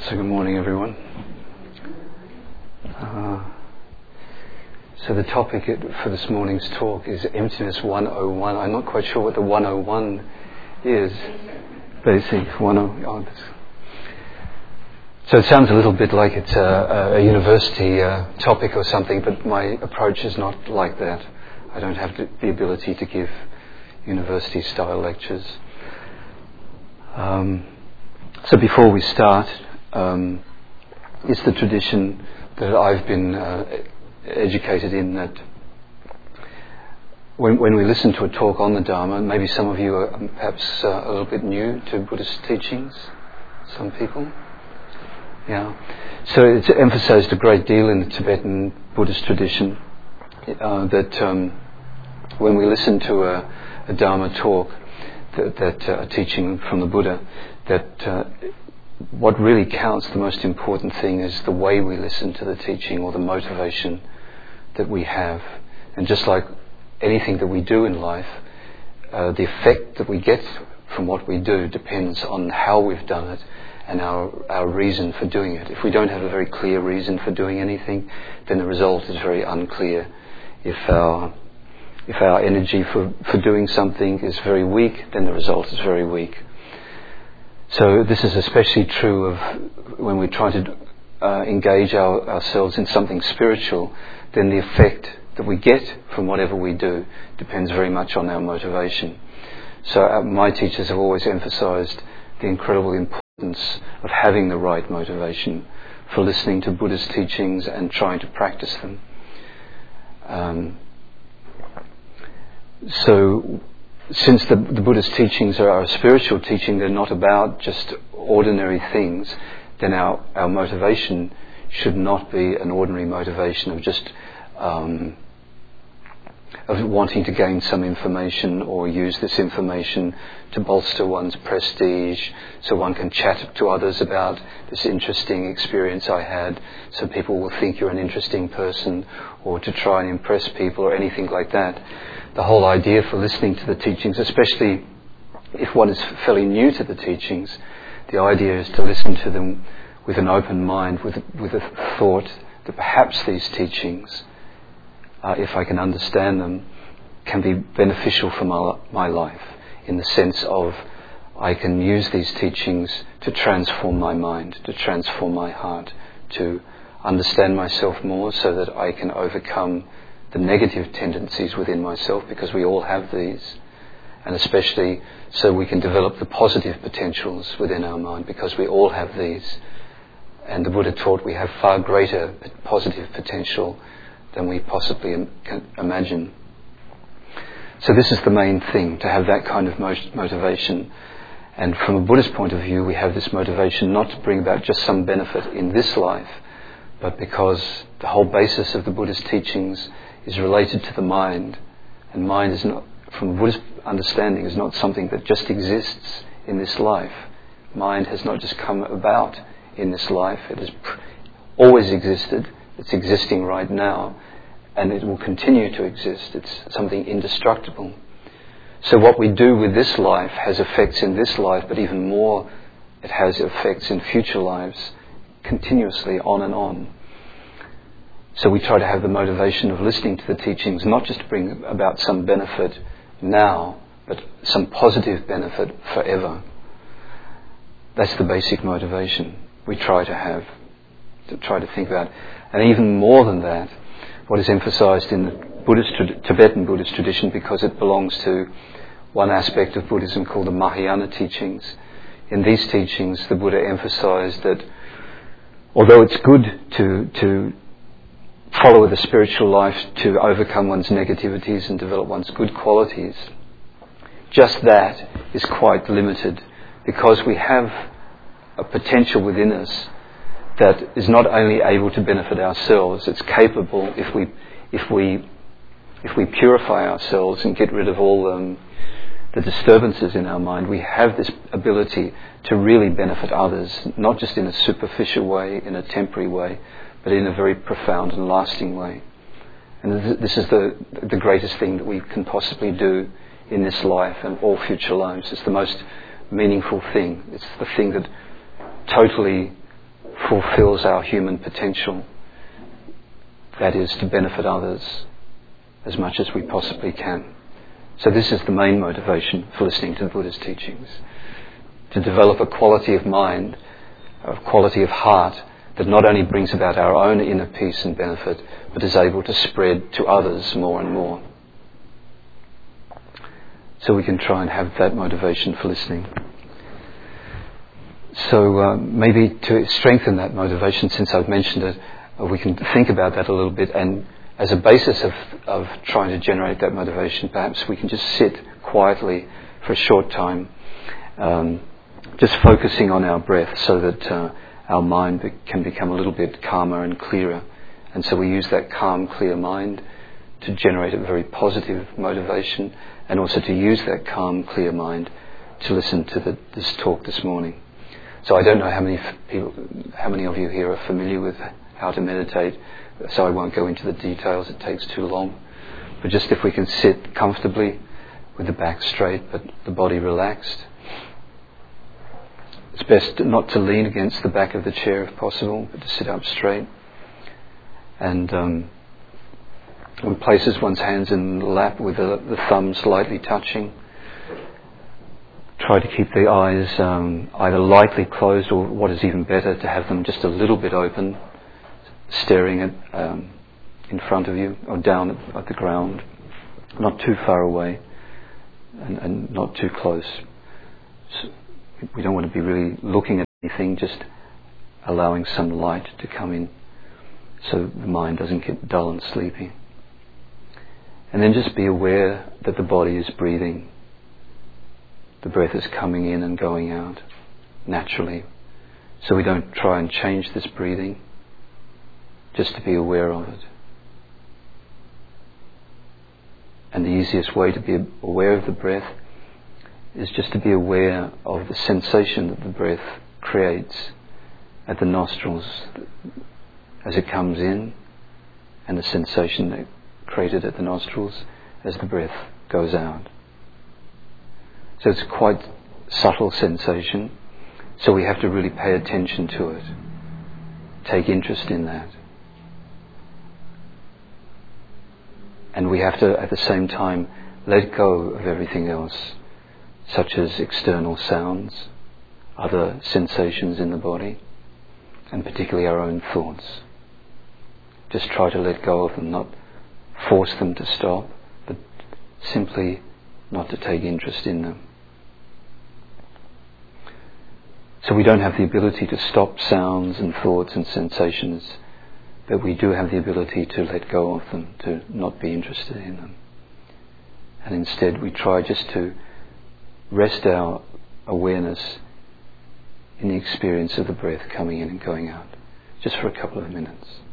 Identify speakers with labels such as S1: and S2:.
S1: So good morning, everyone. So the topic for this morning's talk is Emptiness 101. I'm not quite sure what the 101 is. Basic 101. So it sounds a little bit like it's a university topic or something, but my approach is not like that. I don't have the ability to give university-style lectures. So before we start, it's the tradition that I've been educated in that when we listen to a talk on the Dharma, maybe some of you are perhaps a little bit new to Buddhist teachings, some people. Yeah. So it's emphasized a great deal in the Tibetan Buddhist tradition that when we listen to a Dharma talk, a teaching from the Buddha, that what really counts, the most important thing, is the way we listen to the teaching or the motivation that we have. And just like anything that we do in life, the effect that we get from what we do depends on how we've done it and our reason for doing it. If we don't have a very clear reason for doing anything, then the result is very unclear. If our energy for doing something is very weak, then the result is very weak. So this is especially true of when we try to engage ourselves in something spiritual, then the effect that we get from whatever we do depends very much on our motivation. So my teachers have always emphasized the incredible importance of having the right motivation for listening to Buddhist teachings and trying to practice them. So since the Buddhist teachings are a spiritual teaching, they're not about just ordinary things, then our motivation should not be an ordinary motivation of just of wanting to gain some information or use this information to bolster one's prestige so one can chat to others about this interesting experience I had so people will think you're an interesting person, or to try and impress people or anything like that. The whole idea for listening to the teachings, especially if one is fairly new to the teachings, the idea is to listen to them with an open mind, with a thought that perhaps these teachings, if I can understand them, can be beneficial for my life, in the sense of I can use these teachings to transform my mind, to transform my heart, to understand myself more so that I can overcome the negative tendencies within myself, because we all have these, and especially so we can develop the positive potentials within our mind, because we all have these. And the Buddha taught we have far greater positive potential than we possibly can imagine. So this is the main thing, to have that kind of motivation. And from a Buddhist point of view, we have this motivation not to bring about just some benefit in this life, but because the whole basis of the Buddhist teachings is related to the mind. And mind is not, from a Buddhist understanding, is not something that just exists in this life. Mind has not just come about in this life. It has always existed. It's existing right now. And it will continue to exist. It's something indestructible. So what we do with this life has effects in this life, but even more, it has effects in future lives, continuously on and on. So we try to have the motivation of listening to the teachings, not just to bring about some benefit now, but some positive benefit forever. That's the basic motivation we try to have, to try to think about. And even more than that, what is emphasized in the Tibetan Buddhist tradition, because it belongs to one aspect of Buddhism called the Mahayana teachings. In these teachings, the Buddha emphasized that although it's good to follow the spiritual life to overcome one's negativities and develop one's good qualities, just that is quite limited, because we have a potential within us that is not only able to benefit ourselves, it's capable, if we purify ourselves and get rid of all the disturbances in our mind, we have this ability to really benefit others, not just in a superficial way, in a temporary way, but in a very profound and lasting way. And this is the greatest thing that we can possibly do in this life and all future lives. It's the most meaningful thing. It's the thing that totally fulfills our human potential. That is, to benefit others as much as we possibly can. So this is the main motivation for listening to the Buddha's teachings. To develop a quality of mind, a quality of heart that not only brings about our own inner peace and benefit, but is able to spread to others more and more. So we can try and have that motivation for listening. So maybe to strengthen that motivation, since I've mentioned it, we can think about that a little bit, and as a basis of trying to generate that motivation, perhaps we can just sit quietly for a short time, just focusing on our breath so that our mind can become a little bit calmer and clearer. And so we use that calm, clear mind to generate a very positive motivation, and also to use that calm, clear mind to listen to this talk this morning. So I don't know how many of you here are familiar with how to meditate, so I won't go into the details, it takes too long. But just if we can sit comfortably with the back straight but the body relaxed. It's best not to lean against the back of the chair if possible, but to sit up straight. And one places one's hands in the lap with the thumbs lightly touching. Try to keep the eyes either lightly closed, or what is even better, to have them just a little bit open, staring at in front of you or down at the ground, not too far away and not too close. So we don't want to be really looking at anything, just allowing some light to come in so the mind doesn't get dull and sleepy. And then just be aware that the body is breathing. The breath is coming in and going out naturally. So we don't try and change this breathing, just to be aware of it. And the easiest way to be aware of the breath is just to be aware of the sensation that the breath creates at the nostrils as it comes in, and the sensation that created at the nostrils as the breath goes out. So it's quite subtle sensation, so we have to really pay attention to it, take interest in that. And we have to, at the same time, let go of everything else, such as external sounds, other sensations in the body, and particularly our own thoughts. Just try to let go of them, not force them to stop, but simply not to take interest in them. So we don't have the ability to stop sounds and thoughts and sensations, but we do have the ability to let go of them, to not be interested in them. And instead we try just to rest our awareness in the experience of the breath coming in and going out, just for a couple of minutes.